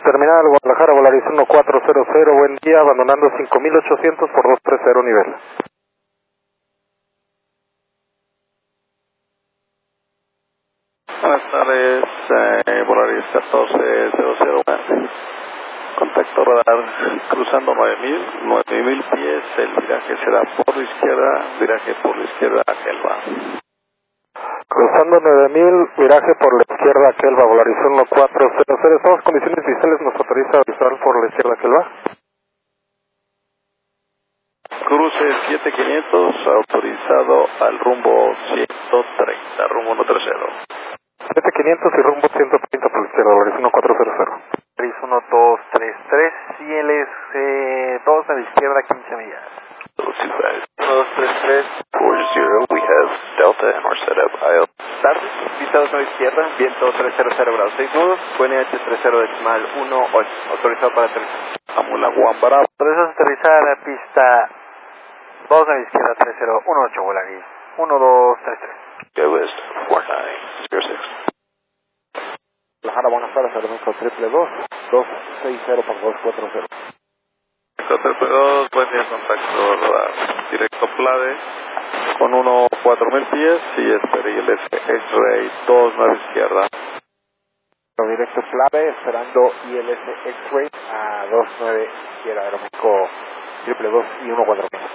Terminal Guadalajara, Volaris 1400, buen día, abandonando 5800 por 230 nivel. Buenas tardes, Volaris 1400, contacto radar, cruzando 9000 pies, el viraje será por la izquierda, viraje por la izquierda, Kelva. Cruzando 9000, viraje por la izquierda, Kelva, Volaris 1400, estamos condiciones visuales, nos autoriza a visual por la izquierda, Kelva. Cruce 7500, autorizado al rumbo 130, rumbo 130. 7500 y rumbo 130 por la izquierda, Volaris 1400. 1233, ILS 2 a la izquierda, 15 millas. 1233, 40, we have Delta and our setup, IL. Tarde, pista 2 a la izquierda, viento 300 grados 6 nudos, QNH 30 decimal 18, autorizado para aterrizar. Amula Juan Bravo. Autorizado a aterrizar, pista 2 a la izquierda, 3018, Volaris 1233. Go West 4906. Guadalajara, buenas tardes, elemento 260 por 240. Triple 2, buen día, contacto radar, directo Plade, con 4000 pies y espera ILS X-Ray 29 izquierda. Directo Plave, esperando ILS X-Ray a 29 izquierda, aeroméxico 222 y 140.